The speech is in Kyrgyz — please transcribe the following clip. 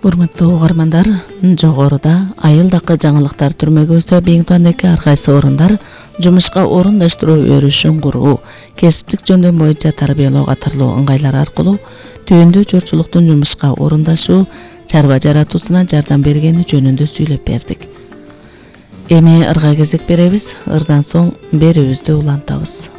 Урматтуу угармандар, жогоруда айылдакы жаңылыктар түрмөгүбүздө Беңтуандагы ар кайсы орундар жумушка орундаштыруу өрүшүн куруу, кесиптик жөндөм боюнча тарбиялоо катарлуу ыңгайлар аркылуу түйүндүү журтчулуктун жумушка орундашуу, чарба жаратуусуна жардам бергени жөнүндө сүйлөп бердик. Эми ырга кезек беребиз, ырдан соң берүүбүздү улантабыз.